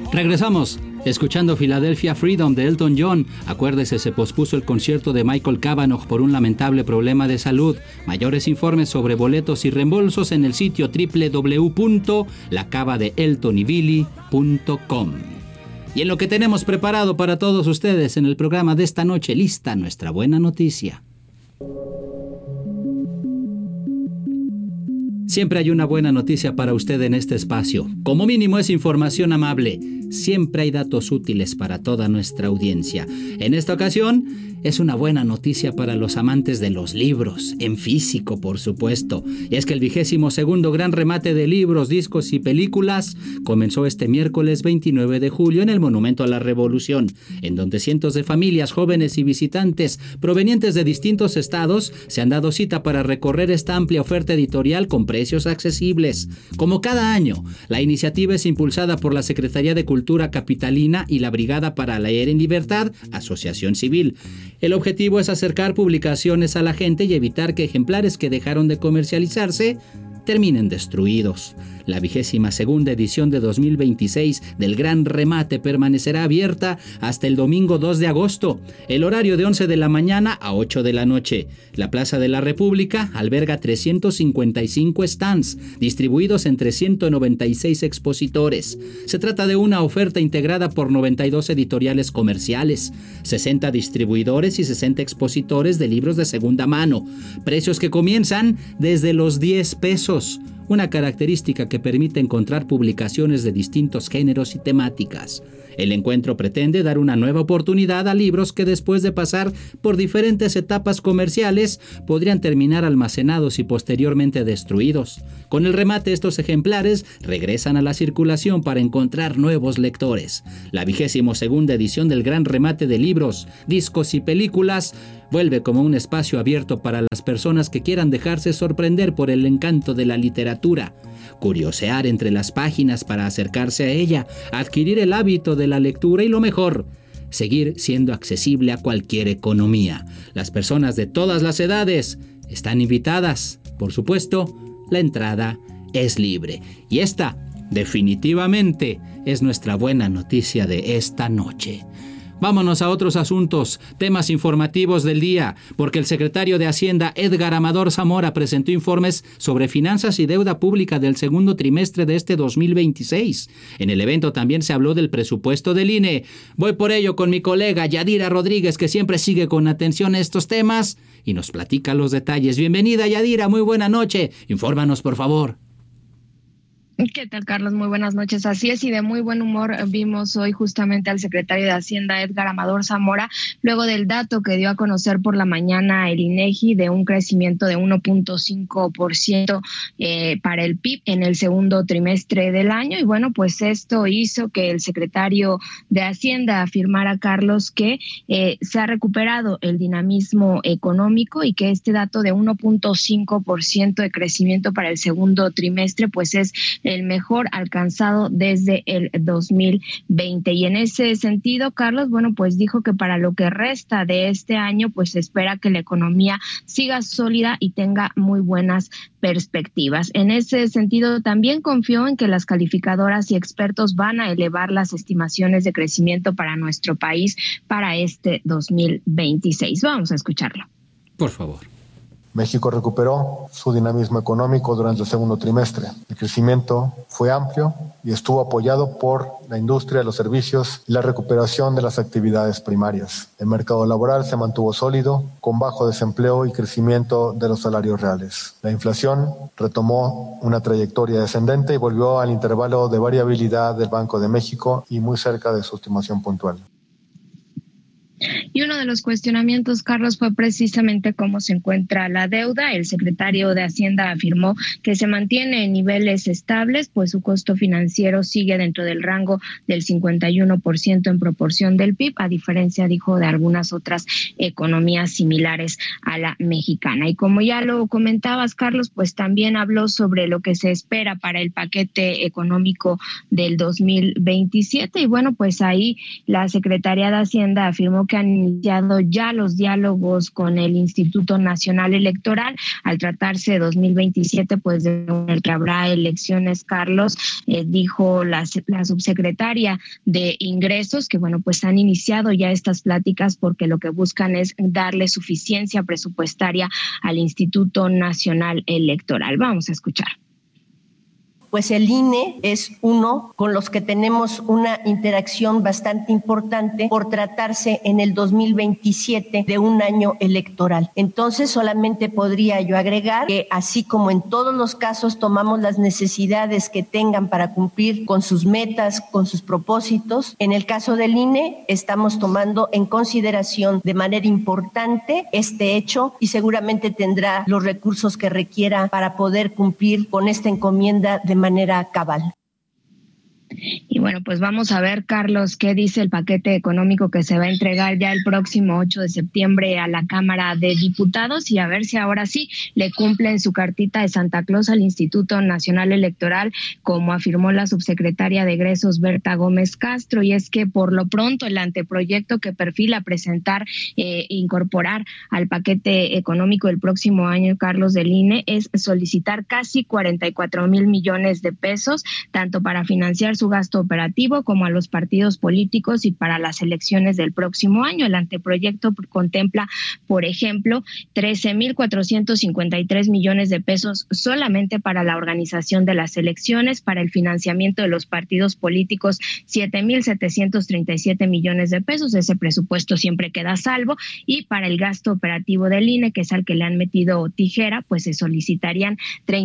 Regresamos, escuchando Philadelphia Freedom de Elton John. Acuérdese, se pospuso el concierto de Michael Cavanagh por un lamentable problema de salud. Mayores informes sobre boletos y reembolsos en el sitio www.lacavadeeltonybilly.com. Y en lo que tenemos preparado para todos ustedes en el programa de esta noche, lista nuestra buena noticia. Siempre hay una buena noticia para usted en este espacio. Como mínimo es información amable. Siempre hay datos útiles para toda nuestra audiencia. En esta ocasión es una buena noticia para los amantes de los libros, en físico por supuesto. Y es que el 22º gran remate de libros, discos y películas comenzó este miércoles 29 de julio en el Monumento a la Revolución, en donde cientos de familias, jóvenes y visitantes provenientes de distintos estados se han dado cita para recorrer esta amplia oferta editorial con precios accesibles. Como cada año, la iniciativa es impulsada por la Secretaría de Cultura Capitalina y la Brigada para Leer en Libertad, asociación civil. El objetivo es acercar publicaciones a la gente y evitar que ejemplares que dejaron de comercializarse terminen destruidos. La 22ª edición de 2026 del Gran Remate permanecerá abierta hasta el domingo 2 de agosto, el horario de 11 de la mañana a 8 de la noche. La Plaza de la República alberga 355 stands, distribuidos entre 196 expositores. Se trata de una oferta integrada por 92 editoriales comerciales, 60 distribuidores y 60 expositores de libros de segunda mano. Precios que comienzan desde los 10 pesos. Una característica que permite encontrar publicaciones de distintos géneros y temáticas. El encuentro pretende dar una nueva oportunidad a libros que después de pasar por diferentes etapas comerciales podrían terminar almacenados y posteriormente destruidos. Con el remate, estos ejemplares regresan a la circulación para encontrar nuevos lectores. La 22ª edición del Gran Remate de libros, discos y películas vuelve como un espacio abierto para las personas que quieran dejarse sorprender por el encanto de la literatura, curiosear entre las páginas para acercarse a ella, adquirir el hábito de la lectura y lo mejor, seguir siendo accesible a cualquier economía. Las personas de todas las edades están invitadas. Por supuesto, la entrada es libre. Y esta, definitivamente, es nuestra buena noticia de esta noche. Vámonos a otros asuntos, temas informativos del día, porque el secretario de Hacienda, Edgar Amador Zamora, presentó informes sobre finanzas y deuda pública del segundo trimestre de este 2026. En el evento también se habló del presupuesto del INE. Voy por ello con mi colega Yadira Rodríguez, que siempre sigue con atención estos temas y nos platica los detalles. Bienvenida, Yadira, muy buena noche. Infórmanos, por favor. ¿Qué tal, Carlos? Muy buenas noches. Así es, y de muy buen humor vimos hoy justamente al secretario de Hacienda, Edgar Amador Zamora, luego del dato que dio a conocer por la mañana el INEGI de un crecimiento de 1.5% para el PIB en el segundo trimestre del año. Y bueno, pues esto hizo que el secretario de Hacienda afirmara, Carlos, que se ha recuperado el dinamismo económico y que este dato de 1.5% de crecimiento para el segundo trimestre pues es el mejor alcanzado desde el 2020. Y en ese sentido, Carlos, bueno, pues dijo que para lo que resta de este año, pues se espera que la economía siga sólida y tenga muy buenas perspectivas. En ese sentido, también confió en que las calificadoras y expertos van a elevar las estimaciones de crecimiento para nuestro país para este 2026. Vamos a escucharlo. Por favor. México recuperó su dinamismo económico durante el segundo trimestre. El crecimiento fue amplio y estuvo apoyado por la industria, los servicios y la recuperación de las actividades primarias. El mercado laboral se mantuvo sólido, con bajo desempleo y crecimiento de los salarios reales. La inflación retomó una trayectoria descendente y volvió al intervalo de variabilidad del Banco de México y muy cerca de su estimación puntual. Y uno de los cuestionamientos, Carlos, fue precisamente cómo se encuentra la deuda. El secretario de Hacienda afirmó que se mantiene en niveles estables, pues su costo financiero sigue dentro del rango del 51% en proporción del PIB, a diferencia, dijo, de algunas otras economías similares a la mexicana. Y como ya lo comentabas, Carlos, pues también habló sobre lo que se espera para el paquete económico del 2027. Y bueno, pues ahí la Secretaría de Hacienda afirmó que a iniciado ya los diálogos con el Instituto Nacional Electoral. Al tratarse de 2027, pues de el que habrá elecciones, Carlos, dijo la subsecretaria de Ingresos que, bueno, pues han iniciado ya estas pláticas porque lo que buscan es darle suficiencia presupuestaria al Instituto Nacional Electoral. Vamos a escuchar. Pues el INE es uno con los que tenemos una interacción bastante importante por tratarse en el 2027 de un año electoral. Entonces, solamente podría yo agregar que así como en todos los casos tomamos las necesidades que tengan para cumplir con sus metas, con sus propósitos, en el caso del INE estamos tomando en consideración de manera importante este hecho y seguramente tendrá los recursos que requiera para poder cumplir con esta encomienda de manera cabal. Y bueno, pues vamos a ver, Carlos, qué dice el paquete económico que se va a entregar ya el próximo 8 de septiembre a la Cámara de Diputados y a ver si ahora sí le cumplen su cartita de Santa Claus al Instituto Nacional Electoral, como afirmó la subsecretaria de Egresos, Berta Gómez Castro, y es que por lo pronto el anteproyecto que perfila presentar incorporar al paquete económico el próximo año, Carlos, del INE, es solicitar casi 44,000 millones de pesos, tanto para financiar su gasto operativo como a los partidos políticos y para las elecciones del próximo año. El anteproyecto contempla, por ejemplo, 13,453 millones de pesos solamente para la organización de las elecciones, para el financiamiento de los partidos políticos 7,737 millones de pesos. Ese presupuesto siempre queda a salvo, y para el gasto operativo del INE, que es al que le han metido tijera, pues se solicitarían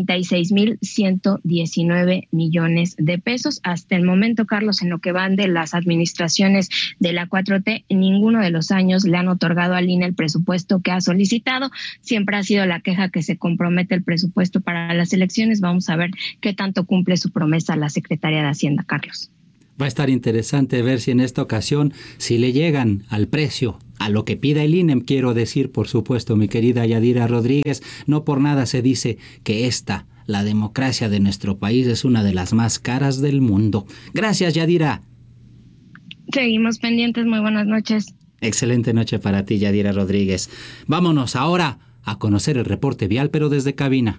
36,119 millones de pesos. Hasta el momento, Carlos, en lo que van de las administraciones de la 4T, en ninguno de los años le han otorgado al INE el presupuesto que ha solicitado. Siempre ha sido la queja que se compromete el presupuesto para las elecciones. Vamos a ver qué tanto cumple su promesa la secretaria de Hacienda, Carlos. Va a estar interesante ver si en esta ocasión, si le llegan al precio, a lo que pida el INE, quiero decir, por supuesto, mi querida Yadira Rodríguez, no por nada se dice que la democracia de nuestro país es una de las más caras del mundo. Gracias, Yadira. Seguimos pendientes. Muy buenas noches. Excelente noche para ti, Yadira Rodríguez. Vámonos ahora a conocer el reporte vial, pero desde cabina.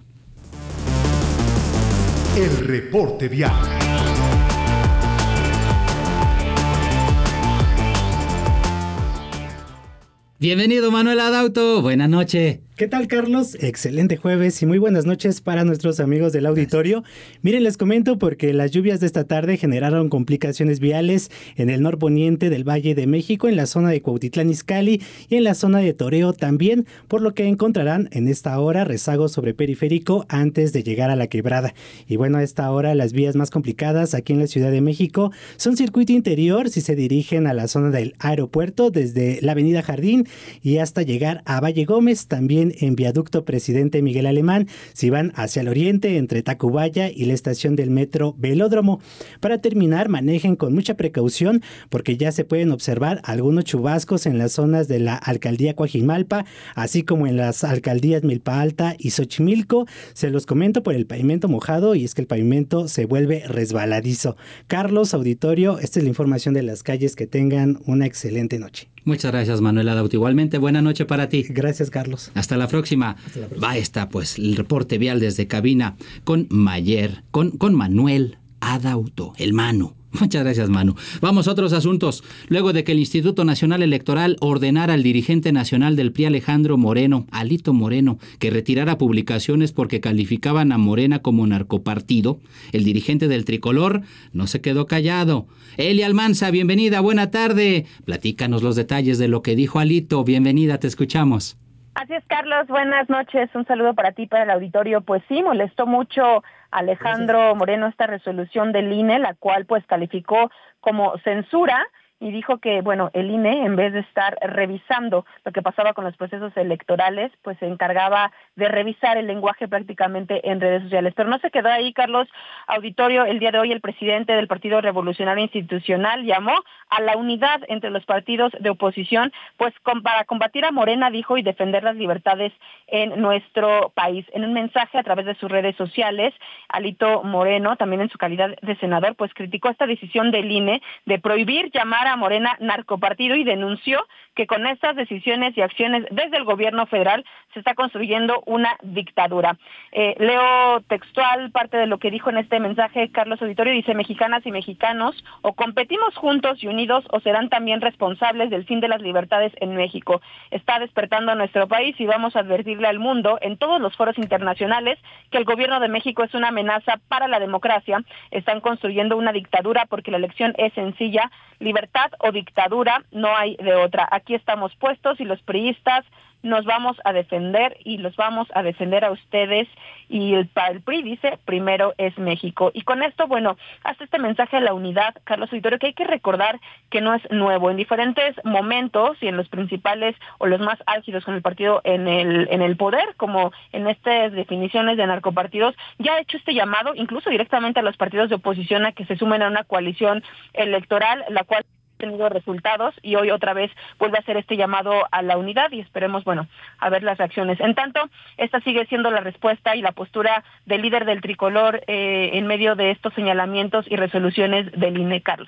El reporte vial. Bienvenido, Manuel Adauto. Buenas noches. ¿Qué tal, Carlos? Excelente jueves y muy buenas noches para nuestros amigos del auditorio. Miren, les comento porque las lluvias de esta tarde generaron complicaciones viales en el norponiente del Valle de México, en la zona de Cuautitlán Izcalli y en la zona de Toreo también, por lo que encontrarán en esta hora rezagos sobre periférico antes de llegar a la quebrada. Y bueno, a esta hora las vías más complicadas aquí en la Ciudad de México son circuito interior si se dirigen a la zona del aeropuerto desde la avenida Jardín y hasta llegar a Valle Gómez, también en viaducto Presidente Miguel Alemán, si van hacia el oriente entre Tacubaya y la estación del metro Velódromo. Para terminar, manejen con mucha precaución porque ya se pueden observar algunos chubascos en las zonas de la alcaldía Coajimalpa, así como en las alcaldías Milpa Alta y Xochimilco. Se los comento por el pavimento mojado y es que el pavimento se vuelve resbaladizo. Carlos, auditorio, esta es la información de las calles. Que tengan una excelente noche. Muchas gracias, Manuel Adauto. Igualmente, buena noche para ti. Gracias, Carlos. Hasta la próxima. Va esta, pues, el reporte vial desde cabina con Manuel Adauto, el Manu. Muchas gracias, Manu. Vamos a otros asuntos. Luego de que el Instituto Nacional Electoral ordenara al dirigente nacional del PRI, Alejandro Moreno, Alito Moreno, que retirara publicaciones porque calificaban a Morena como narcopartido, el dirigente del Tricolor no se quedó callado. Eli Almanza, bienvenida, buena tarde. Platícanos los detalles de lo que dijo Alito. Bienvenida, te escuchamos. Así es, Carlos, buenas noches. Un saludo para ti, para el auditorio. Pues sí, molestó mucho Alejandro Moreno esta resolución del INE, la cual pues calificó como censura y dijo que, bueno, el INE, en vez de estar revisando lo que pasaba con los procesos electorales, pues se encargaba de revisar el lenguaje prácticamente en redes sociales. Pero no se quedó ahí, Carlos, auditorio. El día de hoy el presidente del Partido Revolucionario Institucional llamó a la unidad entre los partidos de oposición, pues para combatir a Morena, dijo, y defender las libertades en nuestro país. En un mensaje a través de sus redes sociales, Alito Moreno, también en su calidad de senador, pues criticó esta decisión del INE de prohibir llamar a a Morena narcopartido y denunció que con estas decisiones y acciones desde el gobierno federal se está construyendo una dictadura. Leo textual parte de lo que dijo en este mensaje Carlos Auditorio, dice: mexicanas y mexicanos, o competimos juntos y unidos o serán también responsables del fin de las libertades en México. Está despertando nuestro país y vamos a advertirle al mundo en todos los foros internacionales que el gobierno de México es una amenaza para la democracia. Están construyendo una dictadura porque la elección es sencilla: libertad o dictadura, no hay de otra. Aquí estamos puestos y los priistas nos vamos a defender y los vamos a defender a ustedes. Y el PRI dice: primero es México. Y con esto, bueno, hace este mensaje a la unidad, Carlos Auditorio, que hay que recordar que no es nuevo. En diferentes momentos y en los principales o los más álgidos con el partido en el poder, como en estas definiciones de narcopartidos, ya ha hecho este llamado incluso directamente a los partidos de oposición a que se sumen a una coalición electoral, la cual tenido resultados, y hoy otra vez vuelve a hacer este llamado a la unidad y esperemos, bueno, a ver las reacciones. En tanto, esta sigue siendo la respuesta y la postura del líder del tricolor en medio de estos señalamientos y resoluciones del INE, Carlos.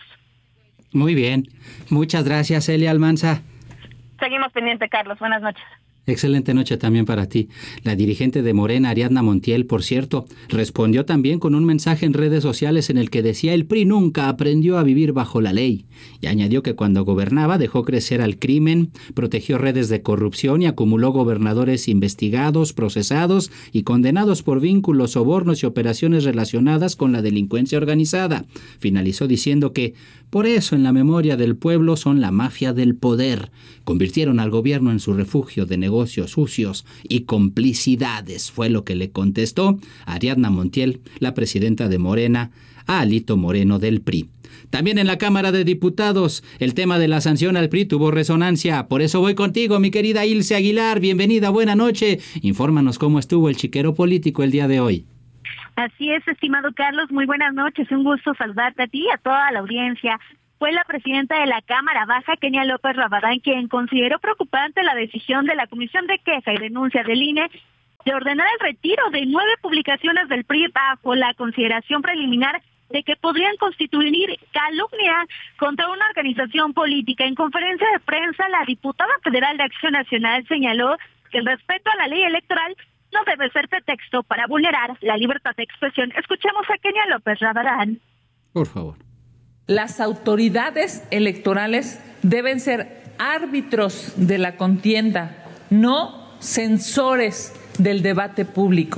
Muy bien. Muchas gracias, Elia Almanza. Seguimos pendiente, Carlos. Buenas noches. Excelente noche también para ti. La dirigente de Morena, Ariadna Montiel, por cierto, respondió también con un mensaje en redes sociales en el que decía: el PRI nunca aprendió a vivir bajo la ley. Y añadió que cuando gobernaba dejó crecer al crimen, protegió redes de corrupción y acumuló gobernadores investigados, procesados y condenados por vínculos, sobornos y operaciones relacionadas con la delincuencia organizada. Finalizó diciendo que por eso en la memoria del pueblo son la mafia del poder. Convirtieron al gobierno en su refugio de negocios sucios y complicidades, fue lo que le contestó Ariadna Montiel, la presidenta de Morena, a Alito Moreno del PRI. También en la Cámara de Diputados, el tema de la sanción al PRI tuvo resonancia. Por eso voy contigo, mi querida Ilse Aguilar. Bienvenida, buena noche. Infórmanos cómo estuvo el chiquero político el día de hoy. Así es, estimado Carlos, muy buenas noches. Un gusto saludarte a ti y a toda la audiencia. Fue la presidenta de la Cámara Baja, Kenia López Rabadán, quien consideró preocupante la decisión de la Comisión de Queja y Denuncia del INE de ordenar el retiro de 9 publicaciones del PRI bajo la consideración preliminar de que podrían constituir calumnia contra una organización política. En conferencia de prensa, la diputada federal de Acción Nacional señaló que el respeto a la ley electoral no debe ser pretexto para vulnerar la libertad de expresión. Escuchemos a Kenia López Rabadán. Por favor. Las autoridades electorales deben ser árbitros de la contienda, no censores del debate público.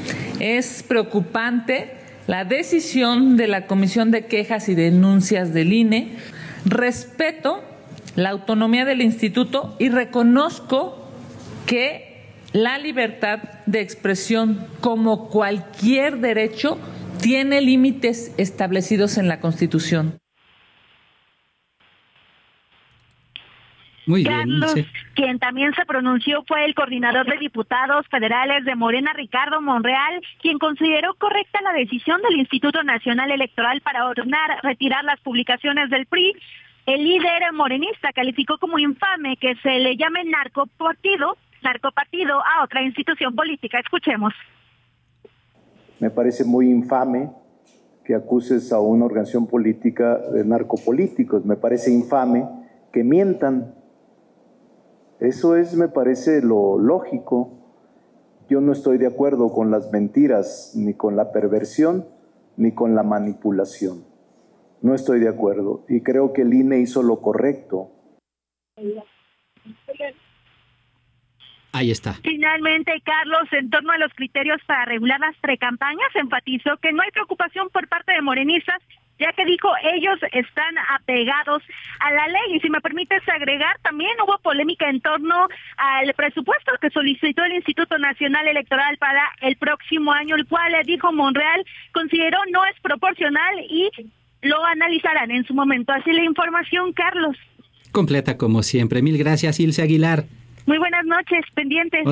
Es preocupante la decisión de la Comisión de Quejas y Denuncias del INE. Respeto la autonomía del instituto y reconozco que la libertad de expresión, como cualquier derecho, tiene límites establecidos en la Constitución. Muy Carlos, bien, sí. Quien también se pronunció fue el coordinador de diputados federales de Morena, Ricardo Monreal, quien consideró correcta la decisión del Instituto Nacional Electoral para ordenar retirar las publicaciones del PRI. El líder morenista calificó como infame que se le llame narcopartido a otra institución política. Escuchemos. Me parece muy infame que acuses a una organización política de narcopolíticos. Me parece infame que mientan. Eso me parece lo lógico. Yo no estoy de acuerdo con las mentiras, ni con la perversión, ni con la manipulación. No estoy de acuerdo y creo que el INE hizo lo correcto. Ahí está. Finalmente, Carlos, en torno a los criterios para regular las precampañas, enfatizó que no hay preocupación por parte de morenistas, ya que dijo ellos están apegados a la ley. Y si me permites agregar, también hubo polémica en torno al presupuesto que solicitó el Instituto Nacional Electoral para el próximo año, el cual, dijo Monreal, consideró no es proporcional y lo analizarán en su momento. Así la información, Carlos. Completa como siempre. Mil gracias, Ilse Aguilar. Muy buenas noches, pendientes.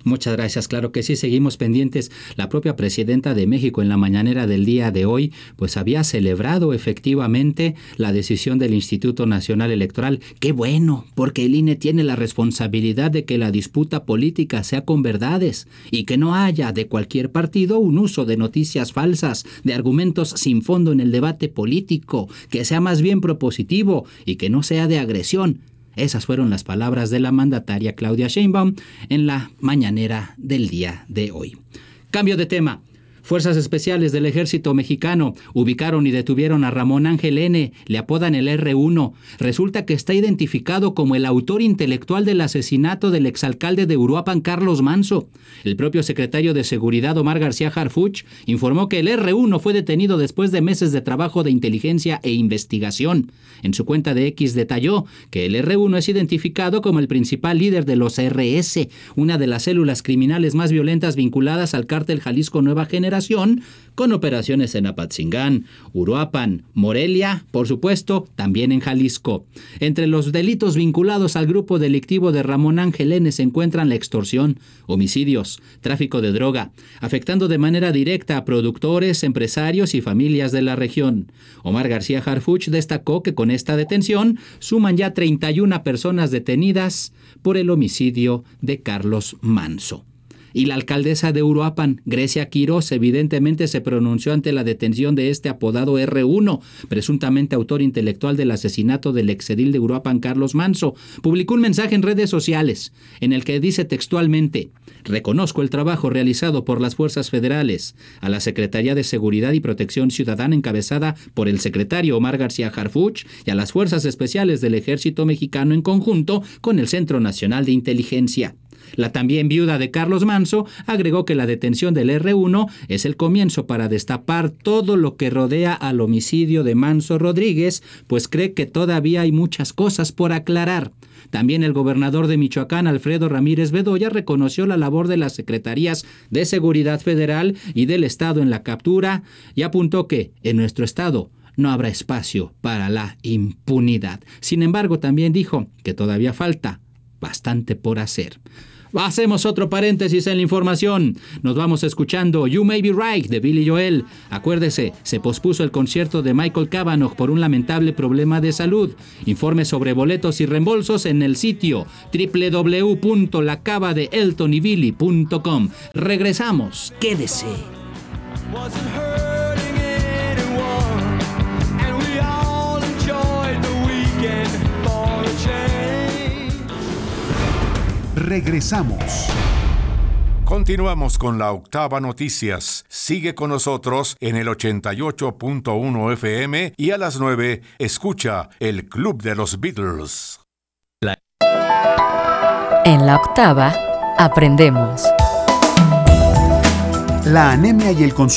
Muchas gracias, claro que sí, seguimos pendientes. La propia presidenta de México en la mañanera del día de hoy, pues había celebrado efectivamente la decisión del Instituto Nacional Electoral. ¡Qué bueno! Porque el INE tiene la responsabilidad de que la disputa política sea con verdades y que no haya de cualquier partido un uso de noticias falsas, de argumentos sin fondo en el debate político, que sea más bien propositivo y que no sea de agresión. Esas fueron las palabras de la mandataria Claudia Sheinbaum en la mañanera del día de hoy. Cambio de tema. Fuerzas Especiales del Ejército Mexicano ubicaron y detuvieron a Ramón Ángel N., le apodan el R1. Resulta que está identificado como el autor intelectual del asesinato del exalcalde de Uruapan, Carlos Manso. El propio secretario de Seguridad, Omar García Harfuch, informó que el R1 fue detenido después de meses de trabajo de inteligencia e investigación. En su cuenta de X detalló que el R1 es identificado como el principal líder de los RS, una de las células criminales más violentas vinculadas al cártel Jalisco Nueva Generación, con operaciones en Apatzingán, Uruapan, Morelia, por supuesto, también en Jalisco. Entre los delitos vinculados al grupo delictivo de Ramón Ángel N. se encuentran la extorsión, homicidios, tráfico de droga, afectando de manera directa a productores, empresarios y familias de la región. Omar García Harfuch destacó que con esta detención suman ya 31 personas detenidas por el homicidio de Carlos Manso. Y la alcaldesa de Uruapan, Grecia Quirós, evidentemente se pronunció ante la detención de este apodado R1, presuntamente autor intelectual del asesinato del exedil de Uruapan, Carlos Manso. Publicó un mensaje en redes sociales en el que dice textualmente: reconozco el trabajo realizado por las fuerzas federales, a la Secretaría de Seguridad y Protección Ciudadana encabezada por el secretario Omar García Harfuch y a las Fuerzas Especiales del Ejército Mexicano en conjunto con el Centro Nacional de Inteligencia. La también viuda de Carlos Manso agregó que la detención del R1 es el comienzo para destapar todo lo que rodea al homicidio de Manso Rodríguez, pues cree que todavía hay muchas cosas por aclarar. También el gobernador de Michoacán, Alfredo Ramírez Bedoya, reconoció la labor de las Secretarías de Seguridad Federal y del Estado en la captura y apuntó que en nuestro estado no habrá espacio para la impunidad. Sin embargo, también dijo que todavía falta bastante por hacer. Hacemos otro paréntesis en la información. Nos vamos escuchando You May Be Right de Billy Joel. Acuérdese, se pospuso el concierto de Michael Cavanagh por un lamentable problema de salud. Informe sobre boletos y reembolsos en el sitio www.lacavadeeltonybilly.com. Regresamos. Quédese. Regresamos. Continuamos con la Octava Noticias. Sigue con nosotros en el 88.1 FM y a las 9 escucha el Club de los Beatles. En la Octava aprendemos. La anemia y el consumo